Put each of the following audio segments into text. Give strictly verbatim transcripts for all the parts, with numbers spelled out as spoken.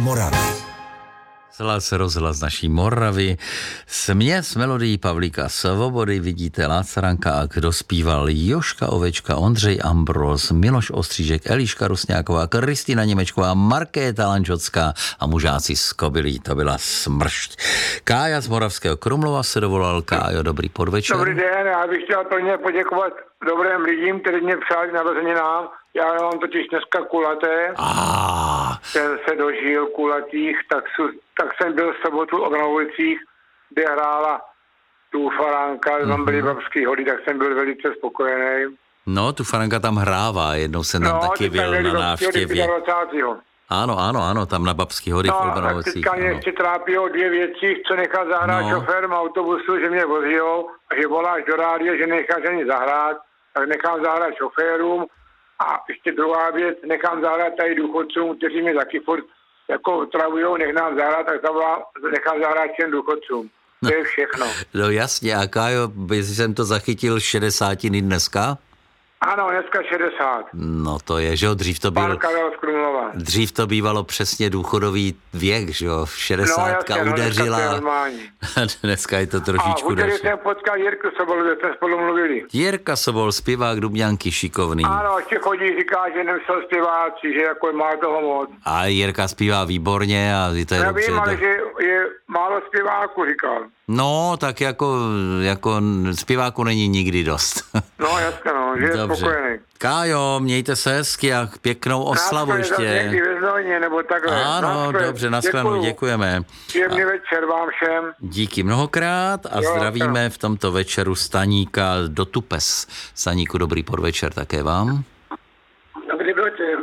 Moravy. Hlas rozhlas naší Moravy. Směs melodií Pavlíka Svobody, vidíte Lácaranka, a kdo zpíval: Jožka Ovečka, Ondřej Ambros, Miloš Ostřížek, Eliška Rusňáková, Kristýna Němečková, Markéta Lančocká a mužáci z Kobylí, to byla smršť. Kája z Moravského Krumlova se dovolal. Kájo, dobrý podvečer. Dobrý den, já bych chtěl plně poděkovat dobrým lidem, kteří mě přáli narozeninám. Já mám totiž dneska kulaté, Ah. ten se dožil kulatých, tak, tak jsem byl v sobotu v Granovicích, kde hrála tu Faránka, mm-hmm. tam byly babský hody, tak jsem byl velice spokojený. No, tu Faránka tam hrává, jednou jsem tam no, taky byl na návštěvě. dvacátého Ano, ano, ano, tam na Babský hody no, v Granovicích. No, teďka mě ještě trápí dvě věci, co nechal zahrát no. šoférem autobusu, že mě vozijou a že voláš do rádia, že necháš ani zahrát, tak nechám zahrát šoférům. A ještě druhá věc, nechám zahrát tady důchodcům, kteří mě taky furt jako travujou, nech nám zahrát, tak nechám zahrát těm důchodcům. To je všechno. No jasně, a Kájo, jsem to zachytil šedesátiny dneska? Ano, dneska šedesát. No to je, že jo, dřív to byl... Dřív to bývalo přesně důchodový věk, že jo, šedesátka no, jasně, udeřila. No, dneska, dneska je to trošičku... A v úterý jsem potkal Jirku Sobol, kde jsme spolu mluvili. Jirka Sobol, zpěvák Dubňanky, šikovný. Ano, ještě chodí, říká, že nemusel zpěváci, že jako má toho moc. A Jirka zpívá výborně a to je Já dobře. vím, ale že je málo zpěváků, říkal. No, tak jako, jako zpěváku není nikdy dost. No jasně, no, že je spokojený. Kájo, mějte se hezky a pěknou oslavu ještě. Někdy ve Znojmě, nebo takhle. Ano, naschle. dobře, nashledanou, děkujeme. Příjemný večer vám všem. Díky mnohokrát a jo, zdravíme jo. v tomto večeru Staníka do Tupes. Staníku, dobrý podvečer také vám. Dobrý večer.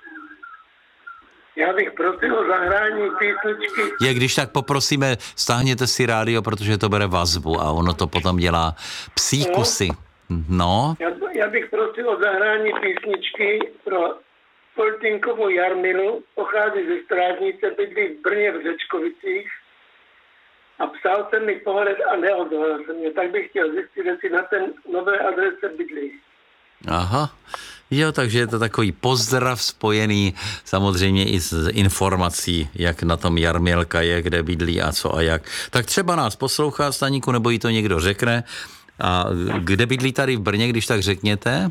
Já bych prosil o zahrání písničky. Je, když tak poprosíme, stáhněte si rádio, protože to bere vazbu a ono to potom dělá psí kusy. No. Já, já bych prosil o zahrání písničky pro Poltinkovou Jarmilu, pochází ze Strážnice, bydlí v Brně v Řečkovicích a psal jsem mi pohled a neodvolal jsem mě, tak bych chtěl zjistit, jestli na ten nové adrese bydlí. Aha. Jo, takže je to takový pozdrav spojený samozřejmě i s informací, jak na tom Jarmilka je, kde bydlí a co a jak. Tak třeba nás poslouchá, Staníku, nebo jí to někdo řekne. A kde bydlí tady v Brně, když tak řekněte?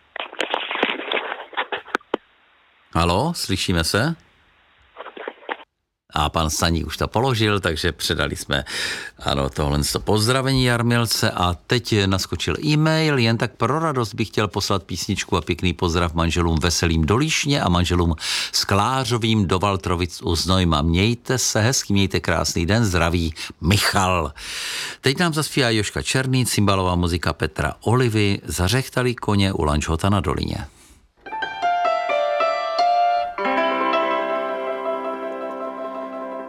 Haló, slyšíme se? A pan Staník už to položil, takže předali jsme ano, tohle pozdravení Jarmilce a teď naskočil e-mail, jen tak pro radost bych chtěl poslat písničku a pěkný pozdrav manželům Veselým do Líšně a manželům Sklářovým do Valtrovic u Znojma. Mějte se hezky, mějte krásný den, zdraví Michal. Teď nám zaspívá Jožka Černý, cymbalová muzika Petra Olivy, Zařechtali koně u Lanžhota na Dolině.